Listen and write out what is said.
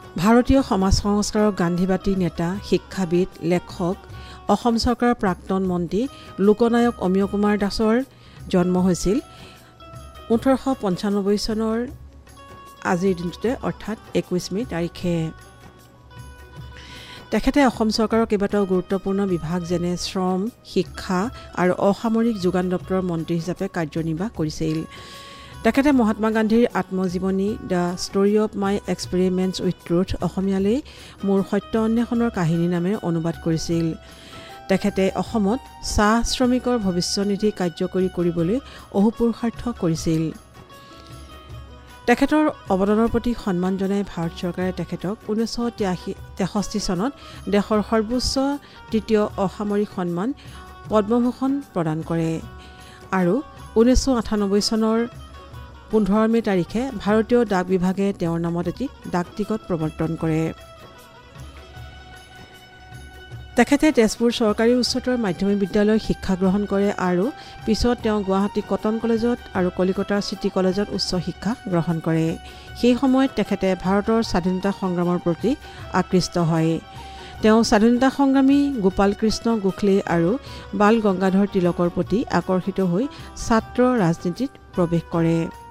ভাৰতীয় সমাজ সংস্কাৰক গান্ধীবাদী নেতা, শিক্ষাবিদ, লেখক, অসম চৰকাৰৰ প্ৰাক্তন মন্ত্ৰী লোকনায়ক অমিয় কুমাৰ দাসৰ জন্ম হৈছিল 1895 চনৰ আজিৰ দিনটোতে অৰ্থাৎ 21 মে' তাৰিখে। তেখেতে অসম চৰকাৰৰ কেইবাটাও গুৰুত্বপূৰ্ণ বিভাগ যেনে শ্ৰম, শিক্ষা আৰু অসামৰিক যোগান দপ্তৰৰ মন্ত্ৰী হিচাপে কাৰ্যনিৰ্বাহ কৰিছিল। তেখেতে মহাত্মা গান্ধীৰ আত্মজীৱনী the story of my experiments with truth অসমীয়ালৈ মোৰ সত্য অন্বেষণৰ কাহিনী নামে অনুবাদ কৰিছিল। তেখেতে অসমত চাহ শ্ৰমিকৰ ভৱিষ্যনিধি কাৰ্যকৰী কৰিবলৈ অহোপুৰুষাৰ্থ কৰিছিল। তেখেতৰ অৱদানৰ প্ৰতি সন্মান জনাই ভাৰত চৰকাৰে তেখেতক 1963 চনত দেশৰ সৰ্বোচ্চ তৃতীয় অসামৰিক সন্মান পদ্মভূষণ প্ৰদান কৰে আৰু 1998 চনৰ 15 মে' তাৰিখে ভাৰতীয় ডাক বিভাগে তেওঁৰ নামত এটি ডাক টিকট প্ৰৱৰ্তন কৰে। তেখেতে তেজপুৰ চৰকাৰী উচ্চতৰ মাধ্যমিক বিদ্যালয়ত শিক্ষা গ্ৰহণ কৰে আৰু পিছত তেওঁ গুৱাহাটী কটন কলেজত আৰু কলিকতাৰ চিটি কলেজত উচ্চ শিক্ষা গ্ৰহণ কৰে। সেই সময়ত তেখেতে ভাৰতৰ স্বাধীনতা সংগ্ৰামৰ প্ৰতি আকৃষ্ট হয়। তেওঁ স্বাধীনতা সংগ্ৰামী গোপাল কৃষ্ণ গোখলে আৰু বাল গংগাধৰ তিলকৰ প্ৰতি আকৰ্ষিত হৈ ছাত্ৰ ৰাজনীতিত প্ৰৱেশ কৰে।